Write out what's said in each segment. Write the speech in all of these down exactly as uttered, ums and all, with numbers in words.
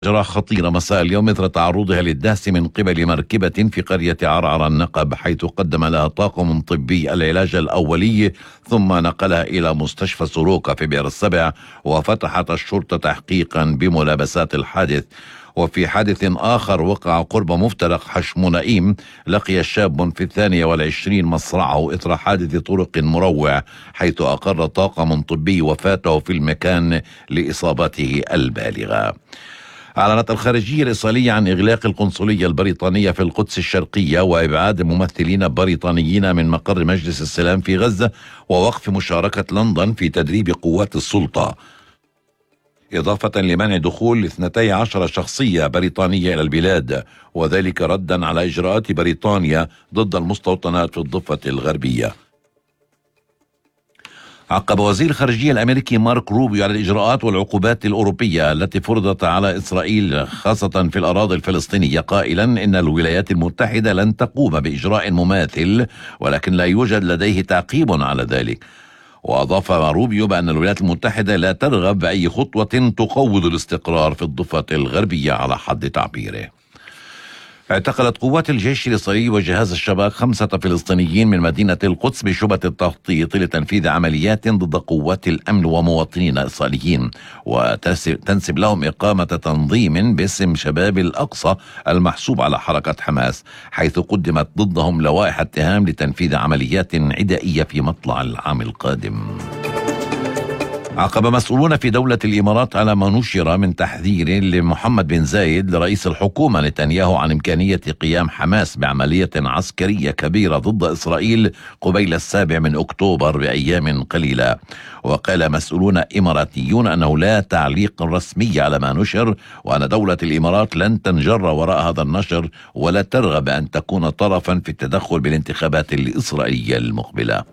جرى خطيرة مساء اليوم إثر تعرضها للدهس من قبل مركبة في قرية عرعر النقب، حيث قدم لها طاقم طبي العلاج الأولي ثم نقلها إلى مستشفى سروقة في بئر السبع، وفتحت الشرطة تحقيقا بملابسات الحادث. وفي حادث آخر وقع قرب مفترق حشمونائيم، لقي شاب في الثانية والعشرين مصرعه إثر حادث طرق مروع، حيث أقر طاقم طبي وفاته في المكان لإصابته البالغة. أعلنت الخارجية الإسرائيلية عن إغلاق القنصلية البريطانية في القدس الشرقية وإبعاد ممثلين بريطانيين من مقر مجلس السلام في غزة، ووقف مشاركة لندن في تدريب قوات السلطة، إضافة لمنع دخول اثنتي عشر شخصية بريطانية إلى البلاد، وذلك ردا على إجراءات بريطانيا ضد المستوطنات في الضفة الغربية. عقب وزير الخارجية الأمريكي مارك روبيو على الإجراءات والعقوبات الأوروبية التي فرضت على إسرائيل خاصة في الأراضي الفلسطينية، قائلا إن الولايات المتحدة لن تقوم بإجراء مماثل، ولكن لا يوجد لديه تعقيب على ذلك. وأضاف روبيو بأن الولايات المتحدة لا ترغب بأي خطوة تقوض الاستقرار في الضفة الغربية على حد تعبيره. اعتقلت قوات الجيش الإسرائيلي وجهاز الشباك خمسة فلسطينيين من مدينة القدس بشبهة التخطيط لتنفيذ عمليات ضد قوات الأمن ومواطنين إسرائيليين، وتنسب لهم إقامة تنظيم باسم شباب الأقصى المحسوب على حركة حماس، حيث قدمت ضدهم لوائح اتهام لتنفيذ عمليات عدائية في مطلع العام القادم. عقب مسؤولون في دولة الإمارات على ما نشر من تحذير لمحمد بن زايد لرئيس الحكومة نتنياهو عن إمكانية قيام حماس بعملية عسكرية كبيرة ضد إسرائيل قبيل السابع من أكتوبر بأيام قليلة. وقال مسؤولون إماراتيون أنه لا تعليق رسمي على ما نشر، وأن دولة الإمارات لن تنجر وراء هذا النشر ولا ترغب أن تكون طرفا في التدخل بالانتخابات الإسرائيلية المقبلة.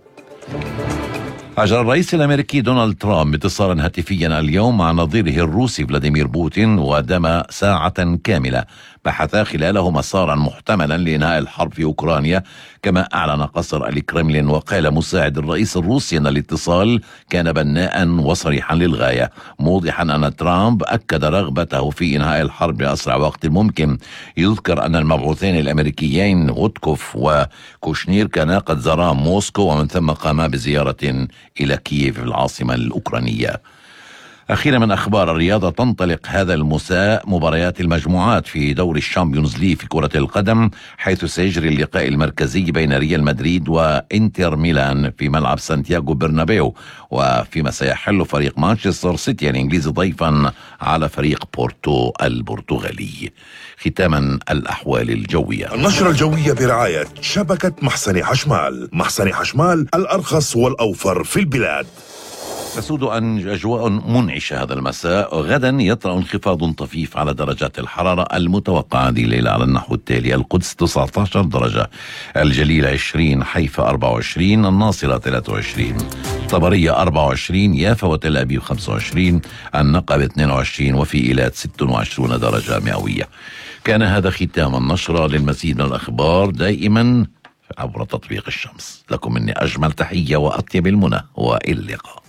أجرى الرئيس الأمريكي دونالد ترامب اتصالا هاتفيا اليوم مع نظيره الروسي فلاديمير بوتين، ودام ساعة كاملة بحثا خلاله مسارا محتملا لإنهاء الحرب في أوكرانيا، كما أعلن قصر الكرملين. وقال مساعد الرئيس الروسي أن الاتصال كان بناء وصريحا للغاية، موضحا أن ترامب أكد رغبته في إنهاء الحرب بأسرع وقت ممكن. يذكر أن المبعوثين الأمريكيين غوتكوف وكوشنير كانا قد زارا موسكو، ومن ثم قاما بزيارة إلى كييف العاصمة الأوكرانية. أخيرا من أخبار الرياضة، تنطلق هذا المساء مباريات المجموعات في دور الشامبيونز ليج في كرة القدم، حيث سيجري اللقاء المركزي بين ريال مدريد وإنتر ميلان في ملعب سانتياغو برنابيو، وفيما سيحل فريق مانشستر سيتي الإنجليزي ضيفا على فريق بورتو البرتغالي. ختاما الأحوال الجوية. النشرة الجوية برعاية شبكة محسن حشمال. محسن حشمال الأرخص والأوفر في البلاد. تسود أجواء منعشة هذا المساء، غدا يطرأ انخفاض طفيف على درجات الحرارة المتوقعة هذه الليلة على النحو التالي: القدس تسعة عشر درجة، الجليل عشرين، حيفا أربعة وعشرين، الناصرة ثلاثة وعشرين، طبرية أربعة وعشرين، يافا وتل أبيب خمسة وعشرين، النقب اثنين وعشرين، وفي إيلات ستة وعشرين درجة مئوية. كان هذا ختام النشرة. للمزيد من الأخبار دائما عبر تطبيق الشمس. لكم مني أجمل تحية وأطيب المنى، وإلى اللقاء.